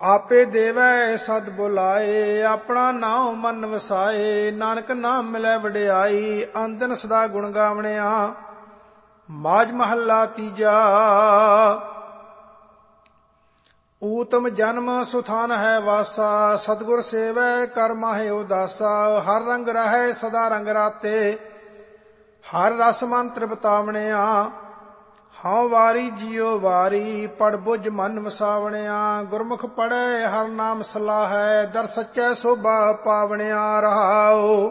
ਆਪੇ ਦੇਵੈ ਸਦ ਬੁਲਾਏ, ਆਪਣਾ ਨਾਉ ਮਨ ਵਸਾਏ। ਨਾਨਕ ਨਾਮ ਮਿਲੈ ਵਡਿਆਈ, ਆਨੰਦਨ ਸਦਾ ਗੁਣ ਗਾਵਣਿਆ। ਮਾਝ ਮਹੱਲਾ ਤੀਜਾ। ਊਤਮ ਜਨਮ ਸੁਥਾਨ ਹੈ ਵਾਸਾ, ਸਤਿਗੁਰ ਸੇਵੈ ਕਰ ਮਾਹੇ ਉਦਾਸਾ। ਹਰ ਰੰਗ ਰਹੈ ਸਦਾ ਰੰਗ ਰਾਤੇ, ਹਰ ਰਸ ਮਨ ਤ੍ਰਿਪਤਾਵਣਿਆ। ਹਉ ਵਾਰੀ ਜਿਉ ਵਾਰੀ, ਪੜ ਬੁਝ ਮਨ ਵਸਾਵਣਿਆ। ਗੁਰਮੁਖ ਪੜੈ ਹਰ ਨਾਮ ਸਲਾਹੈ, ਦਰ ਸੱਚੈ ਸੋਭਾ ਪਾਵਣਿਆ। ਰਹਾਉ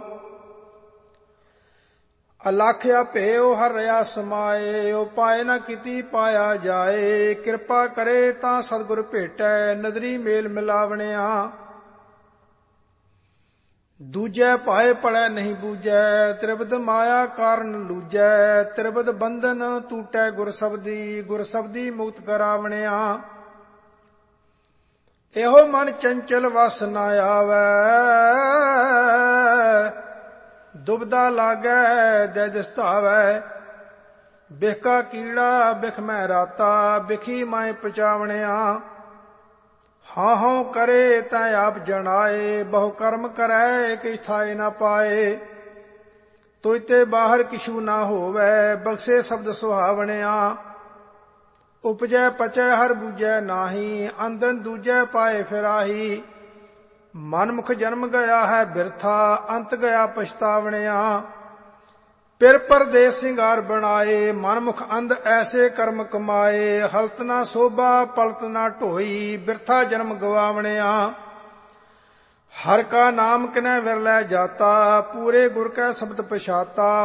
ਅਲਖ ਅਭੇਉ ਹਰ ਰਿਆ ਸਮਾਏ, ਉਪਾਇ ਨ ਕੀਤੀ ਪਾਇਆ ਜਾਏ। ਕਿਰਪਾ ਕਰੇ ਤਾਂ ਸਤਿਗੁਰ ਭੇਟੈ, ਨਦਰੀ ਮੇਲ ਮਿਲਾਵਣਿਆ। ਦੂਜੈ ਭਾਏ ਪੜੈ ਨਹੀਂ ਬੂਝੈ, ਤ੍ਰਿਪਦ ਮਾਇਆ ਕਾਰਨ ਲੂਝੈ। ਤ੍ਰਿਪਦ ਬੰਧਨ ਟੂਟੈ ਗੁਰ ਸਬਦੀ, ਗੁਰ ਸਬਦੀ ਮੁਕਤ ਕਰਾਵਣਿਆ। ਇਹੋ ਮਨ ਚੰਚਲ ਵਸ ਨ ਆਵੈ, ਦੁਬਦਾ ਲਾਗੈ ਜੈ ਦਿਸ ਧਾਵੈ। ਬਿਖਕਾ ਕੀੜਾ ਬਿਖ ਮੈਂ ਰਾਤਾ, ਬਿਖੀ ਮੈਂ ਪਚਾਵਣਿਆ। ਹਾਂ ਹਾਂ ਕਰੇ ਤੈ ਆਪ ਜਣਾਏ, ਬਹੁ ਕਰਮ ਕਰੈ ਕਿਛ ਥਾਏ ਨ ਪਾਏ। ਤੁਝ ਤੇ ਬਾਹਰ ਕਿਛੂ ਨਾ ਹੋਵੈ, ਬਖਸ਼ੇ ਸ਼ਬਦ ਸੁਹਾਵਣਿਆ। ਉਪਜੈ ਪਚੈ ਹਰ ਬੂਝੈ ਨਾਹੀ, ਅੰਦਨ ਦੂਜੈ ਪਾਏ ਫਿਰਾਹੀ। ਮਨਮੁਖ ਜਨਮ ਗਿਆ ਹੈ ਬਿਰਥਾ, ਅੰਤ ਗਿਆ ਪਛਤਾਵਣਿਆ। ਪਿਰ ਪਰਦੇਸ ਸਿੰਗਾਰ ਬਣਾਏ, ਮਨਮੁਖ ਅੰਧ ਐਸੇ ਕਰਮ ਕਮਾਏ। ਹਲਤ ਨਾ ਸੋਭਾ ਪਲਤ ਨਾ ਢੋਈ, ਬਿਰਥਾ ਜਨਮ ਗਵਾਵਣਿਆ। ਹਰ ਕਾ ਨਾਮ ਕਿਨੈ ਵਿਰਲੇ ਜਾਤਾ, ਪੂਰੇ ਗੁਰ ਕੈ ਸ਼ਬਦ ਪਛਾਤਾ।